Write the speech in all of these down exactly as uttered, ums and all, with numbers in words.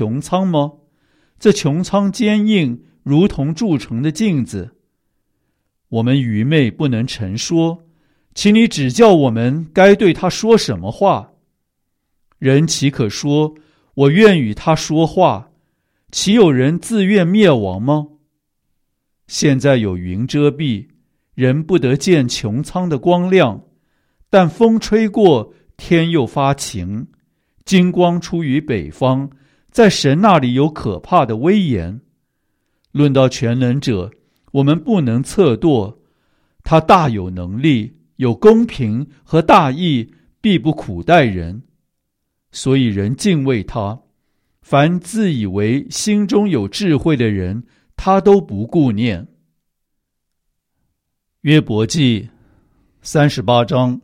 穹苍吗？这穹苍坚硬，如同铸成的镜子。我们愚昧不能陈说，请你指教我们该对他说什么话。人岂可说，我愿与他说话？岂有人自愿灭亡吗？现在有云遮蔽，人不得见穹苍的光亮，但风吹过，天又发晴，金光出于北方，在神那里有可怕的威严。论到全能者，我们不能测度，他大有能力，有公平和大义，必不苦待人。所以人敬畏他，凡自以为心中有智慧的人，他都不顾念。约伯记三十八章。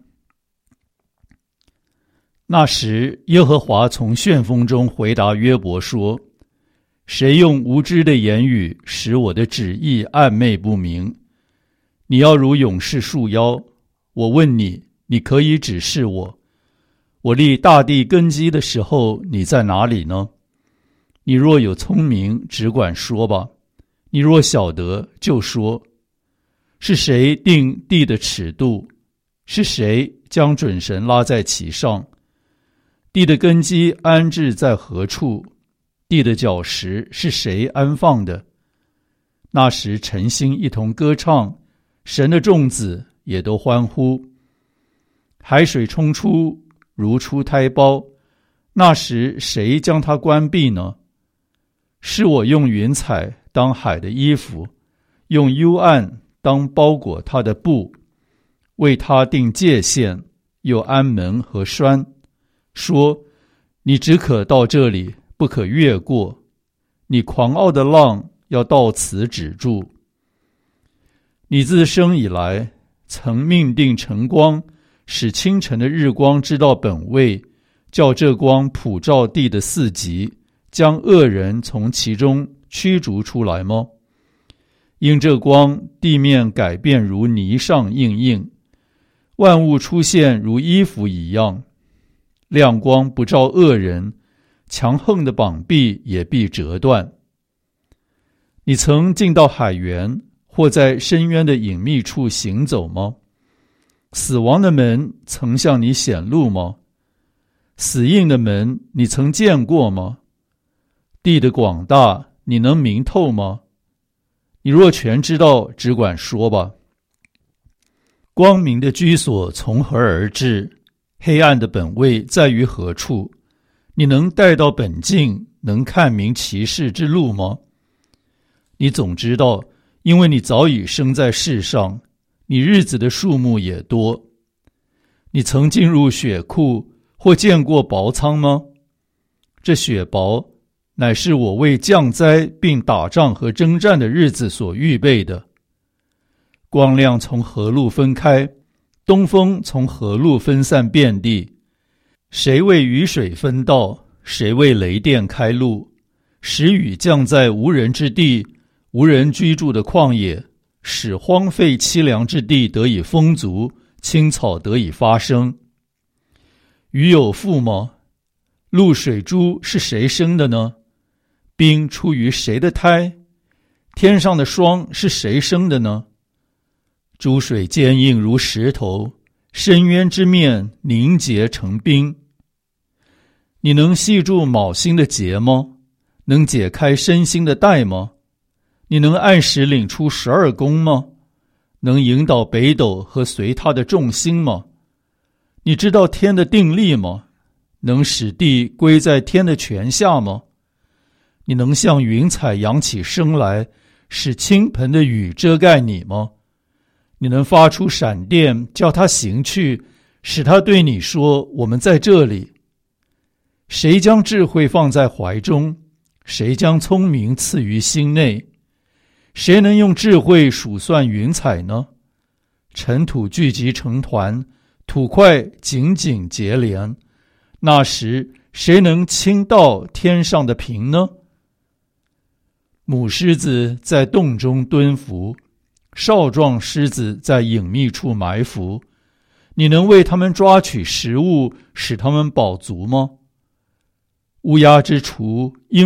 那时耶和华从旋风中回答约伯说，谁用无知的言语使我的旨意暧昧不明？你要如勇士束腰，我问你，你可以指示我。我立大地根基的时候，你在哪里呢？你若有聪明，只管说吧；你若晓得，就说。是谁定地的尺度？是谁将准绳拉在其上？地的根基安置在何处？地的角石是谁安放的？那时晨星一同歌唱，神的众子也都欢呼。海水冲出，如出胎胞，那时谁将它关闭呢？是我用云彩当海的衣服，用幽暗当包裹它的布，为它定界限，又安门和栓，说，你只可到这里，不可越过。你狂傲的浪要到此止住。你自生以来，曾命定晨光，使清晨的日光知道本位，叫这光普照地的四极，将恶人从其中驱逐出来吗？因这光，地面改变如泥上硬硬，万物出现如衣服一样。亮光不照恶人，强横的膀臂也必折断。你曾进到海源，或在深渊的隐秘处行走吗？死亡的门曾向你显露吗？死荫的门你曾见过吗？地的广大你能明透吗？你若全知道，只管说吧。光明的居所从何而至？黑暗的本位在于何处？你能带到本境，能看明其事之路吗？你总知道，因为你早已生在世上，你日子的数目也多。你曾进入血库，或见过雹仓吗？这雪雹乃是我为降灾并打仗和征战的日子所预备的。光亮从何路分开？东风从何路分散遍地？谁为雨水分道？谁为雷电开路？使雨降在无人之地，无人居住的旷野，使荒废凄凉之地得以丰足，青草得以发生。雨有父吗？露水珠是谁生的呢？冰出于谁的胎？天上的霜是谁生的呢？诸水坚硬如石头，深渊之面凝结成冰。你能系住卯星的结吗？能解开身心的带吗？你能按时领出十二宫吗？能引导北斗和随它的众星吗？你知道天的定力吗？能使地归在天的权下吗？你能像云彩扬起声来，使倾盆的雨遮盖你吗？你能发出闪电，叫它行去，使它对你说，我们在这里。谁将智慧放在怀中？谁将聪明赐于心内？谁能用智慧数算云彩呢？尘土聚集成团，土块紧紧结连，那时谁能倾倒天上的平呢？母狮子在洞中蹲伏，少壮狮子在隐秘处埋伏，你能为他们抓取食物，使他们饱足吗？乌鸦之雏，鹰